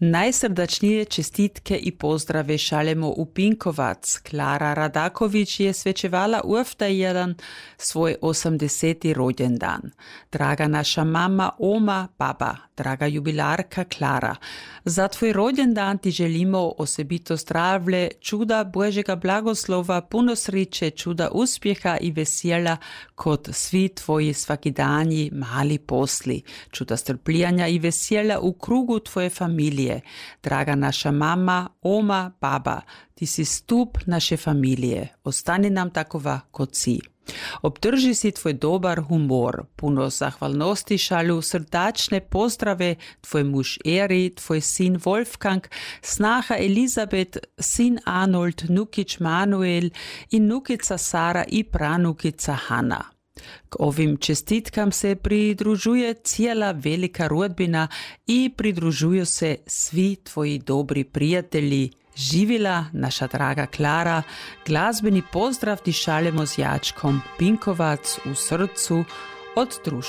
Najsrdačnije čestitke i pozdrave šaljemo u Pinkovac. Klara Radaković je svečevala uvta jedan svoj 80. rođendan. Draga naša mama, oma, baba, draga jubilarka Klara, za tvoj rođendan ti želimo osobito zdravlje, čuda Božjega blagoslova, puno sreće, čuda uspjeha i vesela kod svi tvoji svakidanji mali posli, čuda strpljanja i vesela u krugu tvoje familije. Draga naša mama, oma, baba, ti si stup naše familije. Ostani nam takova kot si. Obdrži si tvoj dobar humor, puno zahvalnosti šalju, srdačne pozdrave, tvoj muž Eri, tvoj sin Wolfgang, snaha Elizabet, sin Arnold, nukić Manuel i nukica Sara i pranukica Hanna. K ovim čestitkam se pridružuje cijela velika rodbina i pridružuju se svi tvoji dobri prijatelji. Živila naša draga Klara, glazbeni pozdrav ti šaljemo s jačkom Pinkovac u srcu od društva